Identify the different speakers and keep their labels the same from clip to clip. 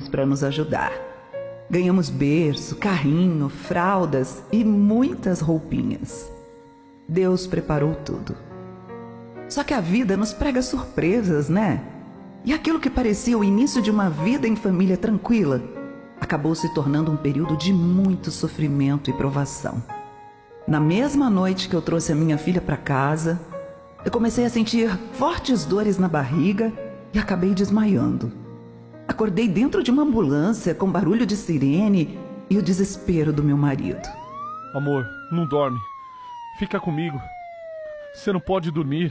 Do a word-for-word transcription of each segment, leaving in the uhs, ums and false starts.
Speaker 1: amigos para nos ajudar. Ganhamos berço, carrinho, fraldas e muitas roupinhas. Deus preparou tudo. Só que a vida nos prega surpresas, né? E aquilo que parecia o início de uma vida em família tranquila acabou se tornando um período de muito sofrimento e provação. Na mesma noite que eu trouxe a minha filha para casa, eu comecei a sentir fortes dores na barriga e acabei desmaiando. Acordei dentro de uma ambulância com barulho de sirene e o desespero do meu marido.
Speaker 2: Amor, não dorme. Fica comigo. Você não pode dormir.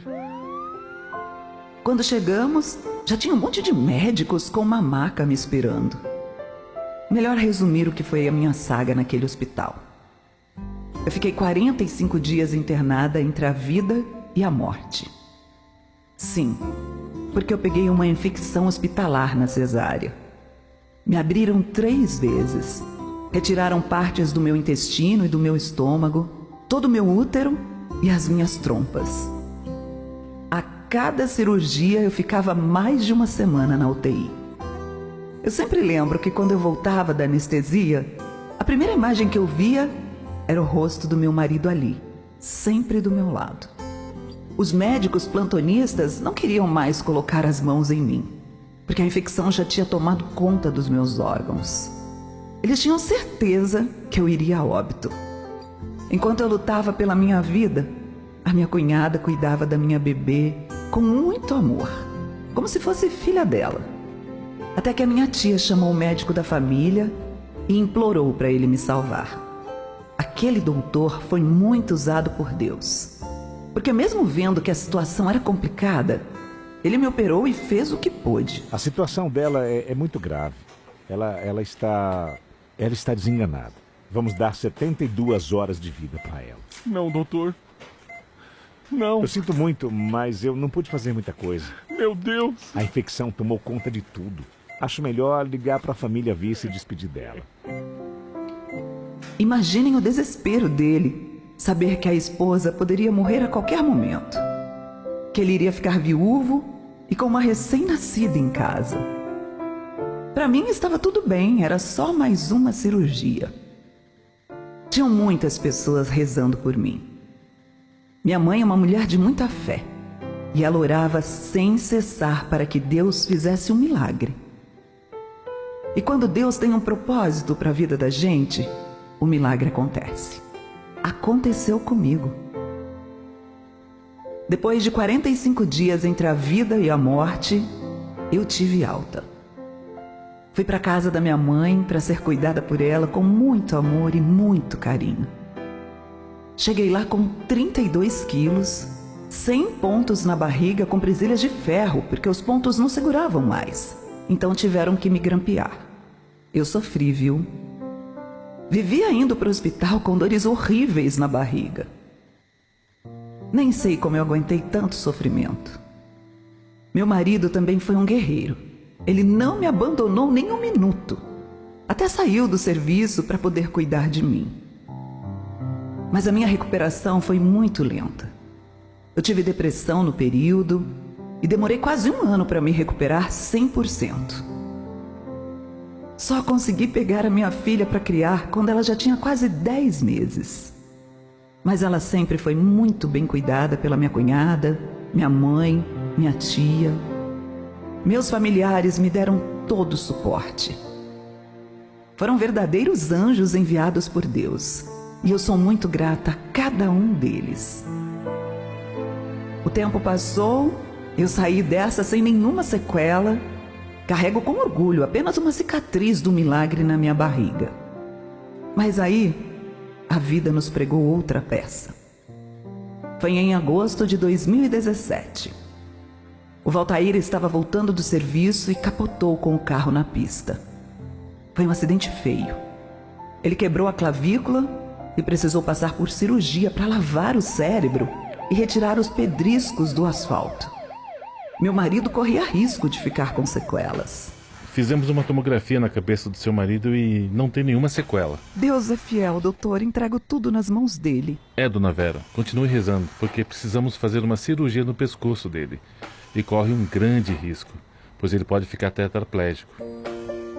Speaker 1: Quando chegamos, já tinha um monte de médicos com uma maca me esperando. Melhor resumir o que foi a minha saga naquele hospital. Eu fiquei quarenta e cinco dias internada entre a vida e a morte. Sim, porque eu peguei uma infecção hospitalar na cesárea. Me abriram três vezes. Retiraram partes do meu intestino e do meu estômago, todo o meu útero e as minhas trompas. A cada cirurgia eu ficava mais de uma semana na U T I. Eu sempre lembro que quando eu voltava da anestesia, a primeira imagem que eu via era o rosto do meu marido ali, sempre do meu lado. Os médicos plantonistas não queriam mais colocar as mãos em mim, porque a infecção já tinha tomado conta dos meus órgãos. Eles tinham certeza que eu iria a óbito. Enquanto eu lutava pela minha vida, a minha cunhada cuidava da minha bebê com muito amor, como se fosse filha dela. Até que a minha tia chamou o médico da família e implorou para ele me salvar. Aquele doutor foi muito usado por Deus, porque mesmo vendo que a situação era complicada, ele me operou e fez o que pôde.
Speaker 3: A situação dela é, é muito grave. Ela, ela, está, ela está desenganada. Vamos dar setenta e duas horas de vida para ela.
Speaker 2: Não, doutor. Não.
Speaker 3: Eu sinto muito, mas eu não pude fazer muita coisa.
Speaker 2: Meu Deus.
Speaker 3: A infecção tomou conta de tudo. Acho melhor ligar para a família vir se despedir dela.
Speaker 1: Imaginem o desespero dele, saber que a esposa poderia morrer a qualquer momento, que ele iria ficar viúvo e com uma recém-nascida em casa. Para mim estava tudo bem, era só mais uma cirurgia. Tinham muitas pessoas rezando por mim. Minha mãe é uma mulher de muita fé, e ela orava sem cessar para que Deus fizesse um milagre. E quando Deus tem um propósito para a vida da gente, o milagre acontece. Aconteceu comigo. Depois de quarenta e cinco dias entre a vida e a morte, eu tive alta. Fui para a casa da minha mãe para ser cuidada por ela com muito amor e muito carinho. Cheguei lá com trinta e dois quilos, cem pontos na barriga com presilhas de ferro, porque os pontos não seguravam mais. Então tiveram que me grampear. Eu sofri, viu? Vivia indo para o hospital com dores horríveis na barriga. Nem sei como eu aguentei tanto sofrimento. Meu marido também foi um guerreiro. Ele não me abandonou nem um minuto. Até saiu do serviço para poder cuidar de mim. Mas a minha recuperação foi muito lenta. Eu tive depressão no período e demorei quase um ano para me recuperar cem por cento. Só consegui pegar a minha filha para criar quando ela já tinha quase dez meses. Mas ela sempre foi muito bem cuidada pela minha cunhada, minha mãe, minha tia. Meus familiares me deram todo o suporte. Foram verdadeiros anjos enviados por Deus, e eu sou muito grata a cada um deles. O tempo passou, eu saí dessa sem nenhuma sequela. Carrego com orgulho apenas uma cicatriz do milagre na minha barriga. Mas aí, a vida nos pregou outra peça. Foi em agosto de dois mil e dezessete. O Valtair estava voltando do serviço e capotou com o carro na pista. Foi um acidente feio. Ele quebrou a clavícula e precisou passar por cirurgia para lavar o cérebro e retirar os pedriscos do asfalto. Meu marido corria risco de ficar com sequelas.
Speaker 2: Fizemos uma tomografia na cabeça do seu marido e não tem nenhuma sequela.
Speaker 1: Deus é fiel, doutor. Entrego tudo nas mãos dele.
Speaker 2: É, dona Vera. Continue rezando, porque precisamos fazer uma cirurgia no pescoço dele. E corre um grande risco, pois ele pode ficar tetraplégico.